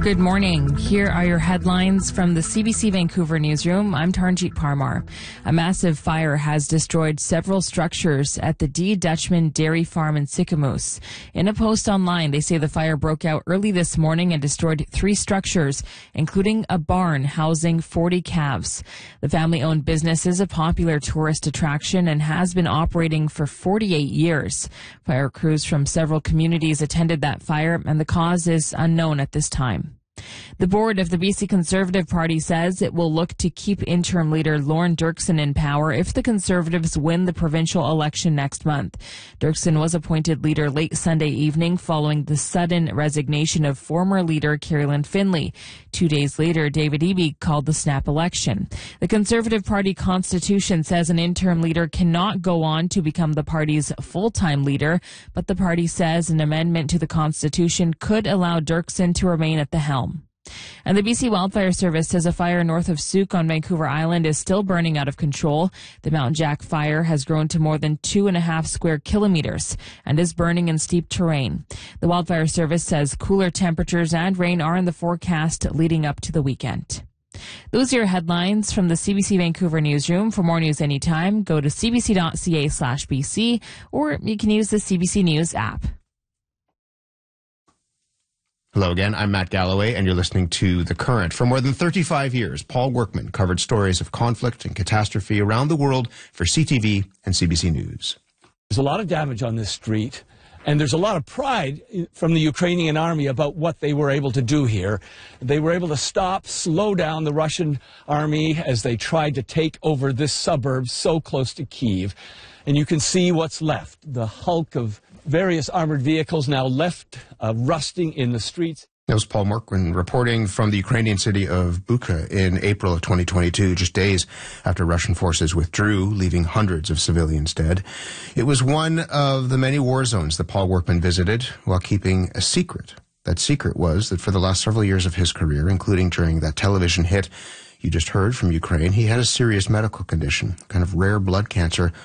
Good morning. Here are your headlines from the CBC Vancouver newsroom. I'm Taranjeet Parmar. A massive fire has destroyed several structures at the D. Dutchman Dairy Farm in Sicamous. In a post online, they say the fire broke out early this morning and destroyed 3 structures, including a barn housing 40 calves. The family-owned business is a popular tourist attraction and has been operating for 48 years. Fire crews from several communities attended that fire, and the cause is unknown at this time. The board of the BC Conservative Party says it will look to keep interim leader Lorne Dirksen in power if the Conservatives win the provincial election next month. Dirksen was appointed leader late Sunday evening following the sudden resignation of former leader Carolyn Finlay. 2 days later, David Eby called the snap election. The Conservative Party constitution says an interim leader cannot go on to become the party's full-time leader, but the party says an amendment to the constitution could allow Dirksen to remain at the helm. And the BC Wildfire Service says a fire north of Souk on Vancouver Island is still burning out of control. The Mount Jack fire has grown to more than 2.5 square kilometers and is burning in steep terrain. The Wildfire Service says cooler temperatures and rain are in the forecast leading up to the weekend. Those are your headlines from the CBC Vancouver newsroom. For more news anytime, go to cbc.ca/BC or you can use the CBC News app. Hello again, I'm Matt Galloway, and you're listening to The Current. For more than 35 years, Paul Workman covered stories of conflict and catastrophe around the world for CTV and CBC News. There's a lot of damage on this street, and there's a lot of pride from the Ukrainian army about what they were able to do here. They were able to slow down the Russian army as they tried to take over this suburb so close to Kyiv. And you can see what's left, the hulk of various armored vehicles now left rusting in the streets. That was Paul Workman reporting from the Ukrainian city of Bucha in April of 2022, just days after Russian forces withdrew, leaving hundreds of civilians dead. It was one of the many war zones that Paul Workman visited while keeping a secret. That secret was that for the last several years of his career, including during that television hit you just heard from Ukraine, he had a serious medical condition, kind of rare blood cancer